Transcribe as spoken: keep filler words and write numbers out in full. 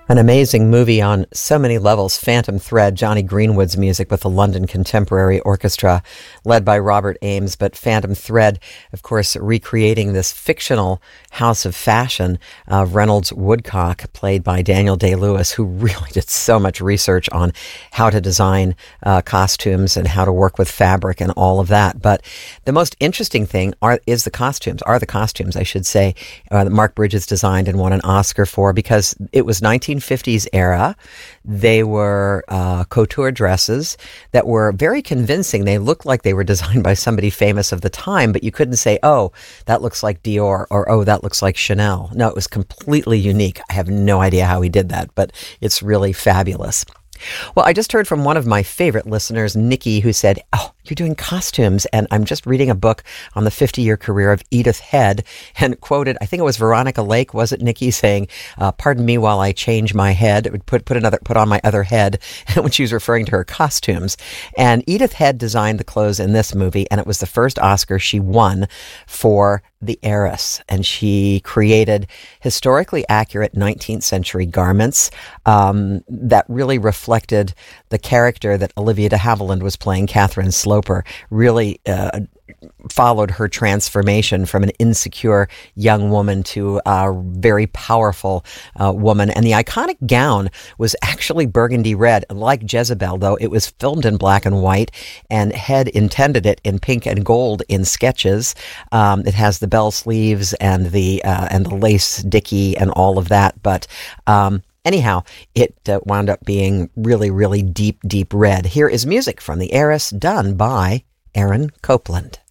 An amazing movie on so many levels. Phantom Thread, Johnny Greenwood's music with the London Contemporary Orchestra, led by Robert Ames. But Phantom Thread, of course, recreating this fictional house of fashion of Reynolds Woodcock, played by Daniel Day-Lewis, who really did so much research on how to design uh, costumes and how to work with fabric and all of that. But the most interesting thing are is the costumes, are the costumes, I should say, uh, that Mark Bridges designed and won an Oscar for, because it was nineteen fifties era. They were uh, couture dresses that were very convincing. They looked like they were designed by somebody famous of the time, but you couldn't say, oh, that looks like Dior, or oh, that looks like Chanel. No, it was completely unique. I have no idea how he did that, but it's really fabulous. Well, I just heard from one of my favorite listeners, Nikki, who said, oh, you're doing costumes, and I'm just reading a book on the fifty-year career of Edith Head, and quoted, I think it was Veronica Lake, was it, Nikki, saying, uh, pardon me while I change my head, it would put, put another, put on my other head, when she was referring to her costumes. And Edith Head designed the clothes in this movie, and it was the first Oscar she won for The Heiress, and she created historically accurate nineteenth century garments um, that really reflected the character that Olivia de Havilland was playing, Catherine Sloper, really uh, followed her transformation from an insecure young woman to a very powerful uh, woman. And the iconic gown was actually burgundy red. Like Jezebel, though, it was filmed in black and white, and Head intended it in pink and gold in sketches. Um, it has the bell sleeves and the uh, and the lace dicky and all of that. But um, anyhow, it uh, wound up being really, really deep, deep red. Here is music from The Heiress, done by Aaron Copland.